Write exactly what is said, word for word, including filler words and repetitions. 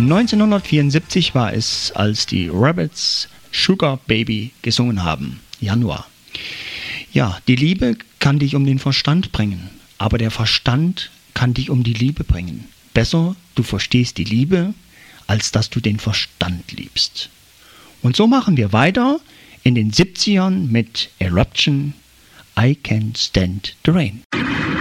neunzehnhundertvierundsiebzig war es, als die Rabbits Sugar Baby gesungen haben. Januar. Ja, die Liebe kann dich um den Verstand bringen, aber der Verstand kann dich um die Liebe bringen. Besser, du verstehst die Liebe, als dass du den Verstand liebst. Und so machen wir weiter in den siebzigern mit Eruption, I Can't Stand the Rain.